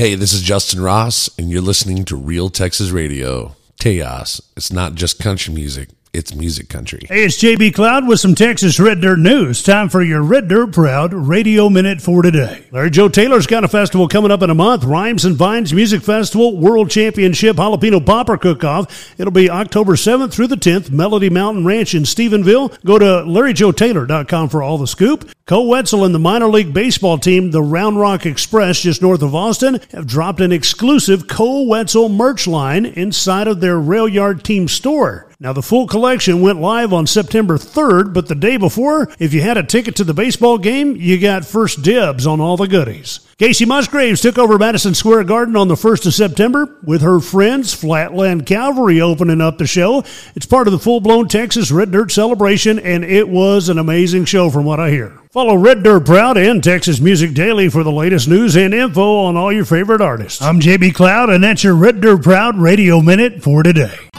Hey, this is Justin Ross, and you're listening to Real Texas Radio. Tejas. It's not just country music. It's music country. Hey, it's JB Cloud with some Texas Red Dirt news. Time for your Red Dirt Proud Radio Minute for today. Larry Joe Taylor's got a festival coming up in a month. Rhymes and Vines Music Festival, World Championship Jalapeno Popper Cook-Off. It'll be October 7th through the 10th, Melody Mountain Ranch in Stephenville. Go to LarryJoeTaylor.com for all the scoop. Cole Wetzel and the minor league baseball team, the Round Rock Express, just north of Austin, have dropped an exclusive Cole Wetzel merch line inside of their Rail Yard team store. Now, the full collection went live on September 3rd, but the day before, if you had a ticket to the baseball game, you got first dibs on all the goodies. Casey Musgraves took over Madison Square Garden on the 1st of September with her friends, Flatland Cavalry, opening up the show. It's part of the full-blown Texas Red Dirt celebration, and it was an amazing show from what I hear. Follow Red Dirt Proud and Texas Music Daily for the latest news and info on all your favorite artists. I'm JB Cloud, and that's your Red Dirt Proud Radio Minute for today.